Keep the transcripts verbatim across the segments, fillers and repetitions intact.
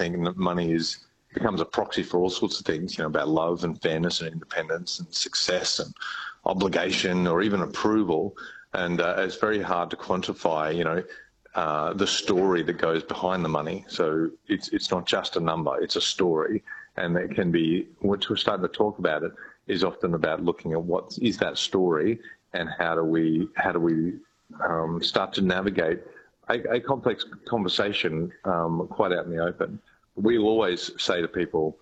think that money is becomes a proxy for all sorts of things, you know, about love and fairness and independence and success and obligation or even approval. And uh, it's very hard to quantify, you know, uh, the story that goes behind the money. So it's it's not just a number, it's a story. And it can be, what we're starting to talk about it is often about looking at what is that story and how do we, how do we um, start to navigate a, a complex conversation um, quite out in the open. We always say to people,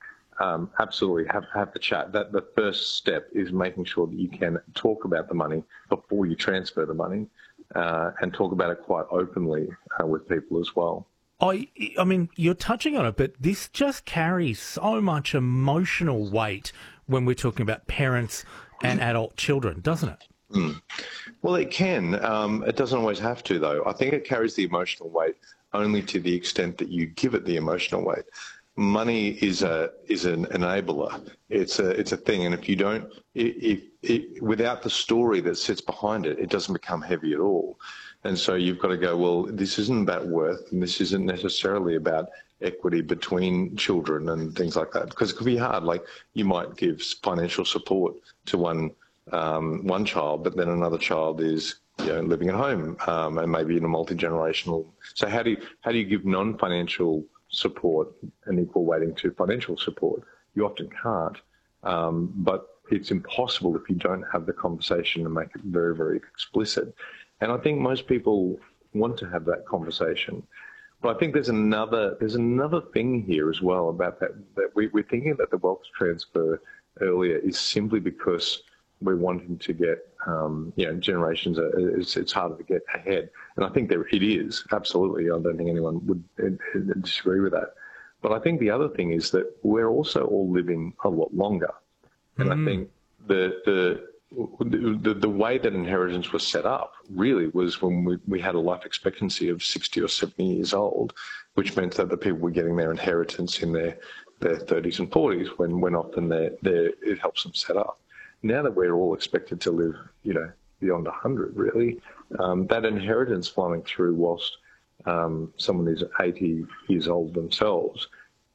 um, absolutely have, have the chat. That the first step is making sure that you can talk about the money before you transfer the money uh, and talk about it quite openly uh, with people as well. I, I mean, you're touching on it, but this just carries so much emotional weight when we're talking about parents and adult children, doesn't it? Mm. Well, it can. Um, it doesn't always have to, though. I think it carries the emotional weight only to the extent that you give it the emotional weight. Money is a is an enabler. It's a it's a thing, and if you don't, if, if, without the story that sits behind it, it doesn't become heavy at all. And so you've got to go, well, this isn't about worth, and this isn't necessarily about equity between children and things like that, because it could be hard. Like, you might give financial support to one um, one child, but then another child is, you know, living at home um, and maybe in a multi-generational. So how do you how do you give non-financial support an equal weighting to financial support? You often can't, um, but it's impossible if you don't have the conversation and make it very, very explicit. And I think most people want to have that conversation. But I think there's another there's another thing here as well about that, that we, we're thinking that the wealth transfer earlier is simply because we're wanting to get, um, you know, generations, are, it's, it's harder to get ahead. And I think there it is, absolutely. I don't think anyone would uh, disagree with that. But I think the other thing is that we're also all living a lot longer. And mm. I think the, the The, the way that inheritance was set up really was when we, we had a life expectancy of sixty or seventy years old, which meant that the people were getting their inheritance in their, their thirties and forties, when, when often they're, they're, it helps them set up. Now that we're all expected to live, you know, beyond one hundred, really, um, that inheritance flowing through whilst um, someone is eighty years old themselves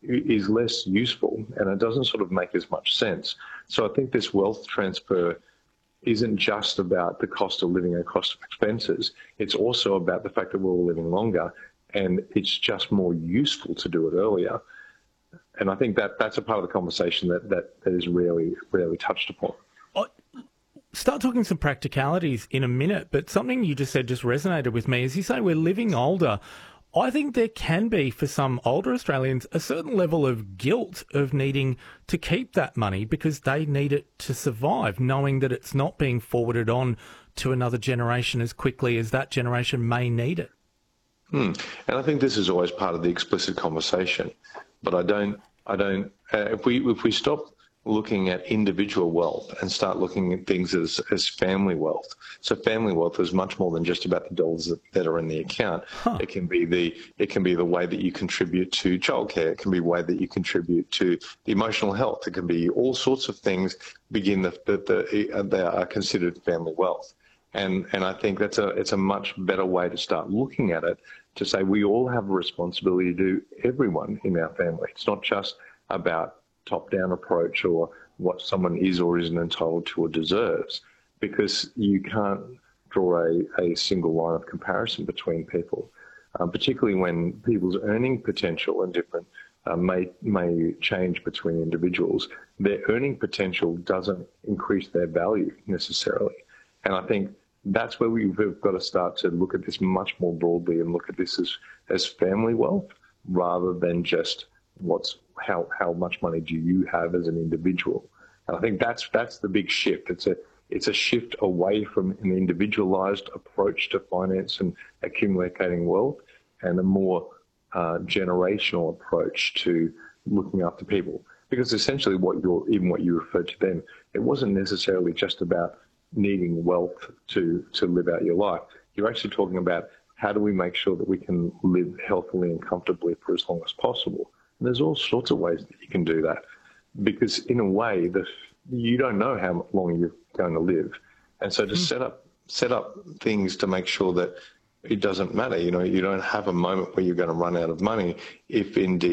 is less useful, and it doesn't sort of make as much sense. So I think this wealth transfer isn't just about the cost of living and cost of expenses. It's also about the fact that we're all living longer, and it's just more useful to do it earlier. And I think that that's a part of the conversation that, that, that is rarely, rarely touched upon. I'll start talking some practicalities in a minute, but something you just said just resonated with me. As you say, we're living older. I think there can be, for some older Australians, a certain level of guilt of needing to keep that money because they need it to survive, knowing that it's not being forwarded on to another generation as quickly as that generation may need it. Hmm. And I think this is always part of the explicit conversation. But I don't, I don't, uh, if we, if we stop looking at individual wealth and start looking at things as, as family wealth. So family wealth is much more than just about the dollars that, that are in the account. Huh. It can be the it can be the way that you contribute to childcare. It can be the way that you contribute to the emotional health. It can be all sorts of things begin that the, the, they are considered family wealth. And and I think that's a it's a much better way to start looking at it, to say we all have a responsibility to everyone in our family. It's not just about top-down approach or what someone is or isn't entitled to or deserves, because you can't draw a, a single line of comparison between people, um, particularly when people's earning potential and different uh, may may change between individuals. Their earning potential doesn't increase their value necessarily. And I think that's where we've got to start to look at this much more broadly and look at this as, as family wealth rather than just what's how how much money do you have as an individual. And I think that's that's the big shift. It's a it's a shift away from an individualized approach to finance and accumulating wealth, and a more uh, generational approach to looking after people. Because essentially, what you're even what you referred to then, it wasn't necessarily just about needing wealth to to live out your life. You're actually talking about how do we make sure that we can live healthily and comfortably for as long as possible. And there's all sorts of ways that you can do that, because in a way, the, you don't know how long you're going to live. And so to mm. set up set up things to make sure that it doesn't matter, you know, you don't have a moment where you're going to run out of money if indeed